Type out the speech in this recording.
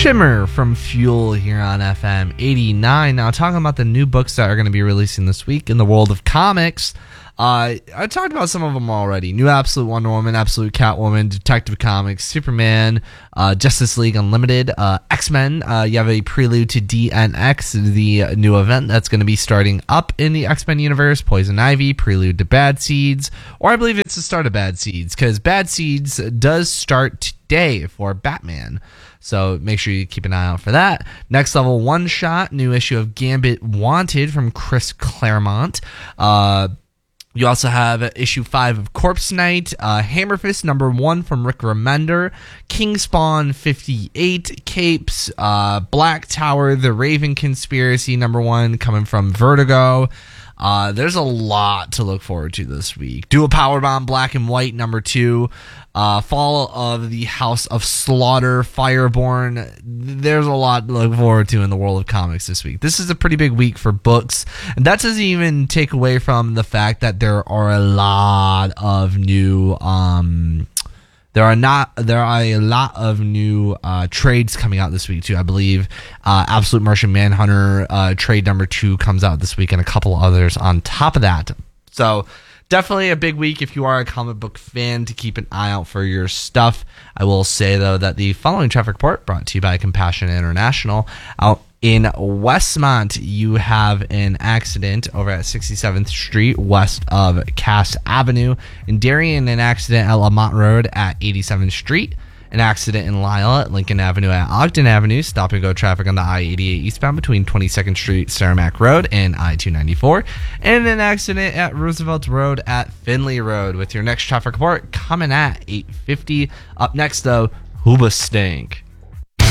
Shimmer from Fuel here on FM 89. Now, talking about the new books that are going to be releasing this week in the world of comics. I talked about some of them already. New Absolute Wonder Woman, Absolute Catwoman, Detective Comics, Superman, Justice League Unlimited, X-Men. You have a prelude to DNX, the new event that's going to be starting up in the X-Men universe. Poison Ivy, prelude to Bad Seeds, or I believe it's the start of Bad Seeds, because Bad Seeds does start today for Batman. So make sure you keep an eye out for that. Next Level One Shot, new issue of Gambit Wanted from Chris Claremont. You also have issue 5 of Corpse Knight, Hammer Fist #1 from Rick Remender, King Spawn 58, Capes, Black Tower, The Raven Conspiracy #1 coming from Vertigo. There's a lot to look forward to this week. Dual Powerbomb Black and White #2, Fall of the House of Slaughter, Fireborn. There's a lot to look forward to in the world of comics this week. This is a pretty big week for books, and that doesn't even take away from the fact that there are a lot of new There are a lot of new trades coming out this week too. I believe Absolute Martian Manhunter trade #2 comes out this week, and a couple others on top of that. So definitely a big week if you are a comic book fan to keep an eye out for your stuff. I will say though that the following traffic report brought to you by Compassion International. Out in Westmont, you have an accident over at 67th Street west of Cass Avenue. In Darien, an accident at Lamont Road at 87th Street. An accident in Lyle at Lincoln Avenue at Ogden Avenue. Stop and go traffic on the I-88 eastbound between 22nd Street, Saramac Road, and I-294. And an accident at Roosevelt Road at Finley Road. With your next traffic report coming at 8:50. Up next, though, Hoobastank.